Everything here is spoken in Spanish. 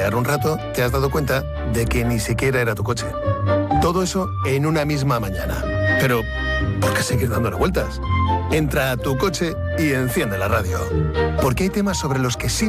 pedalear un rato, te has dado cuenta de que ni siquiera era tu coche. Todo eso en una misma mañana. Pero, ¿por qué seguir dándole vueltas? Entra a tu coche y enciende la radio. Porque hay temas sobre los que sí